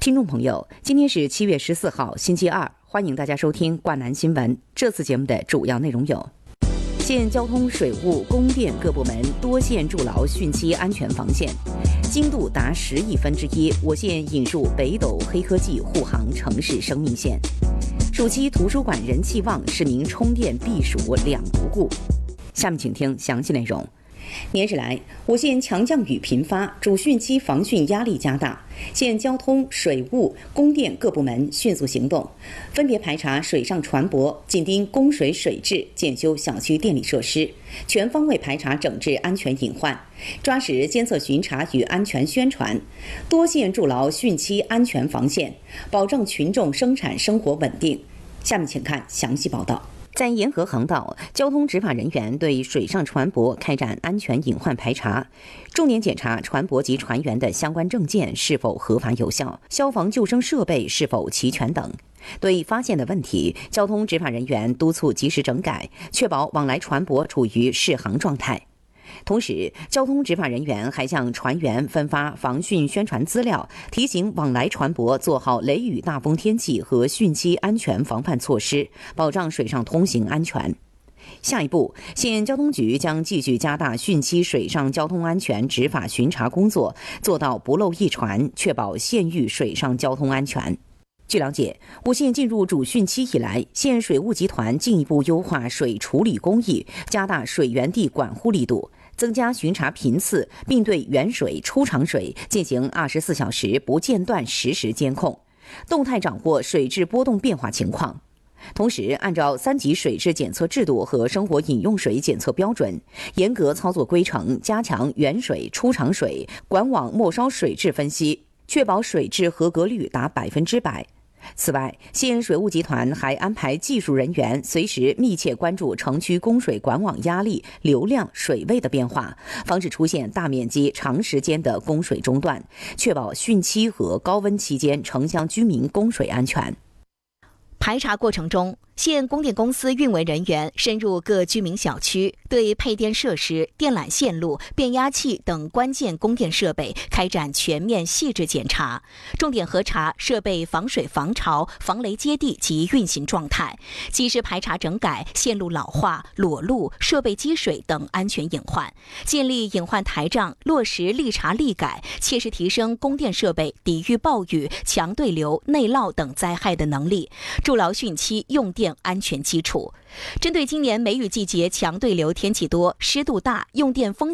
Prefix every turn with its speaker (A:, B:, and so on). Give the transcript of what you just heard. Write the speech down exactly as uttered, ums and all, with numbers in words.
A: 听众朋友，今天是七月十四号，星期二，欢迎大家收听挂南新闻。这次节目的主要内容有：县交通、水务、供电各部门多线筑牢汛期安全防线，精度达十亿分之一，我县引入北斗黑科技护航城市生命线。暑期图书馆人气旺，市民充电避暑两不顾。下面请听详细内容。连日来，我县强降雨频发，主汛期防汛压力加大。县交通、水务、供电各部门迅速行动，分别排查水上船舶，紧盯供水水质，检修小区电力设施，全方位排查整治安全隐患，抓实监测巡查与安全宣传，多线筑牢汛期安全防线，保证群众生产生活稳定。下面请看详细报道。在沿河航道，交通执法人员对水上船舶开展安全隐患排查，重点检查船舶及船员的相关证件是否合法有效，消防救生设备是否齐全等。对发现的问题，交通执法人员督促及时整改，确保往来船舶处于适航状态。同时，交通执法人员还向船员分发防汛宣传资料，提醒往来船舶做好雷雨大风天气和汛期安全防范措施，保障水上通行安全。下一步，县交通局将继续加大汛期水上交通安全执法巡查工作，做到不漏一船，确保县域水上交通安全。据了解，我县进入主汛期以来，县水务集团进一步优化水处理工艺，加大水源地管护力度，增加巡查频次，并对原水、出厂水进行二十四小时不间断实时监控，动态掌握水质波动变化情况。同时，按照三级水质检测制度和生活饮用水检测标准，严格操作规程，加强原水、出厂水管网末梢水质分析，确保水质合格率达百分之百。此外，县水务集团还安排技术人员随时密切关注城区供水管网压力、流量、水位的变化，防止出现大面积、长时间的供水中断，确保汛期和高温期间城乡居民供水安全。
B: 排查过程中，县供电公司运维人员深入各居民小区，对配电设施、电缆线路、变压器等关键供电设备开展全面细致检查，重点核查设备防水、防潮、防雷接地及运行状态，及时排查整改线路老化、裸露、设备积水等安全隐患，建立隐患台账，落实立查立改，切实提升供电设备抵御暴雨、强对流、内涝等灾害的能力，筑牢汛期用电安全基础。针对今年梅雨季节强对流天气多、湿度大、用电风